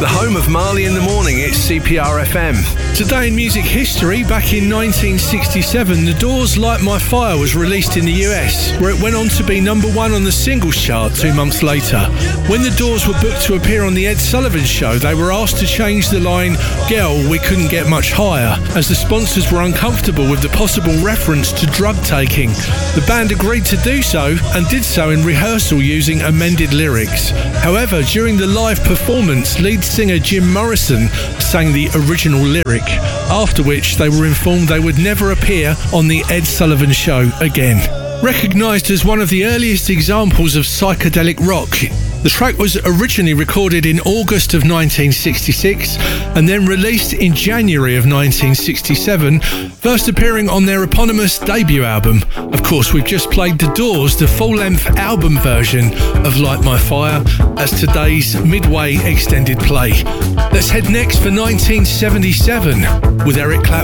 The home of Marley in the Morning, it's CPR FM. Today in music history, back in 1967, The Doors' Light My Fire was released in the US, where it went on to be number one on the singles chart 2 months later. When The Doors were booked to appear on The Ed Sullivan Show, they were asked to change the line, "Girl, we couldn't get much higher," as the sponsors were uncomfortable with the possible reference to drug taking. The band agreed to do so, and did so in rehearsal using amended lyrics. However, during the live performance, lead singer Jim Morrison sang the original lyric, after which they were informed they would never appear on The Ed Sullivan Show again. Recognised as one of the earliest examples of psychedelic rock, the track was originally recorded in August of 1966 and then released in January of 1967, first appearing on their eponymous debut album. Of course, we've just played The Doors, the full-length album version of Light My Fire, as today's midway extended play. Let's head next for 1977 with Eric Clapton.